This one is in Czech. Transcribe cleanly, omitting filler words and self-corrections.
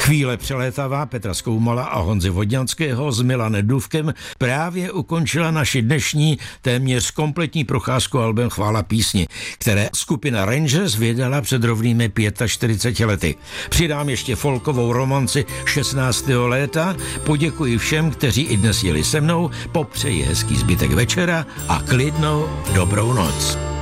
Chvíle přelétavá Petra Skoumala a Honzy Vodňanského s Milanem Dufkem právě ukončila naši dnešní téměř kompletní procházku albem Chvála písni, které skupina Rangers vydala před rovnými 45 lety. Přidám ještě folkovou romanci 16. léta, poděkuji všem, kteří i dnes jeli se mnou, popřeji hezký zbytek večera a klidnou dobrou noc.